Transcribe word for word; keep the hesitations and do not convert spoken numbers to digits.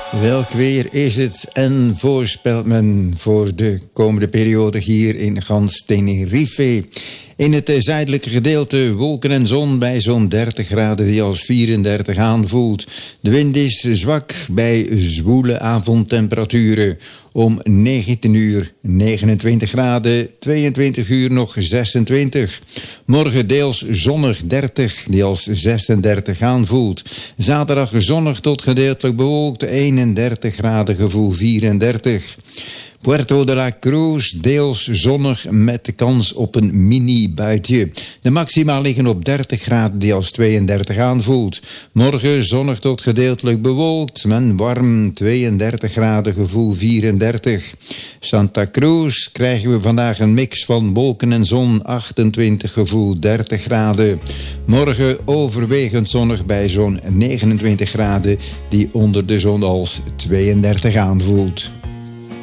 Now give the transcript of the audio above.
Welk weer is het en voorspelt men voor de komende periode hier in gans Tenerife? In het zuidelijke gedeelte wolken en zon bij zo'n dertig graden die als vierendertig aanvoelt. De wind is zwak bij zwoele avondtemperaturen. Om negentien uur negenentwintig graden, tweeëntwintig uur nog zesentwintig. Morgen deels zonnig dertig, die als zesendertig aanvoelt. Zaterdag zonnig tot gedeeltelijk bewolkt, eenendertig graden, gevoel vierendertig. Puerto de la Cruz, deels zonnig met de kans op een mini-buitje. De maxima liggen op dertig graden die als tweeëndertig aanvoelt. Morgen zonnig tot gedeeltelijk bewolkt en warm, tweeëndertig graden, gevoel vierendertig. Santa Cruz krijgen we vandaag een mix van wolken en zon, achtentwintig, gevoel dertig graden. Morgen overwegend zonnig bij zo'n negenentwintig graden die onder de zon als tweeëndertig aanvoelt.